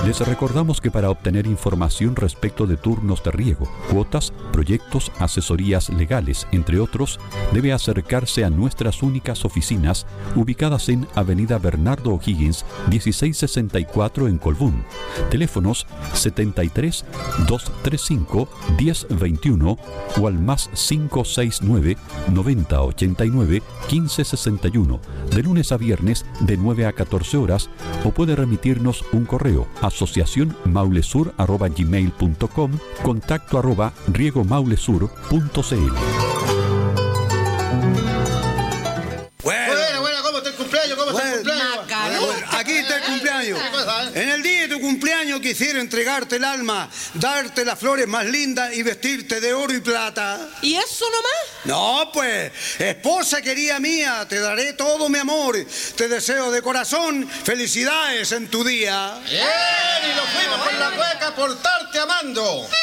Les recordamos que para obtener información respecto de turnos de riego, cuotas, proyectos, asesorías legales, entre otros, debe acercarse a nuestras únicas oficinas ubicadas en Avenida Bernardo O'Higgins, 1664 en Colbún. Teléfonos 73 235 1021 o al más 569 90 89 15 61, de lunes a viernes de 9 a 14 horas, o puede remitirnos un correo asociacionmaulesur@gmail.com, contacto@riegomaulesur.cl. Bueno, ¿cómo está el cumpleaños? ¿Cómo está el cumpleaños? Aquí está el cumpleaños. En el día de tu cumpleaños quisiera entregarte el alma, darte las flores más lindas y vestirte de oro y plata. ¿Y eso nomás? No, pues, esposa querida mía, te daré todo mi amor. Te deseo de corazón felicidades en tu día. Bien, y nos fuimos con la cueca por estarte amando.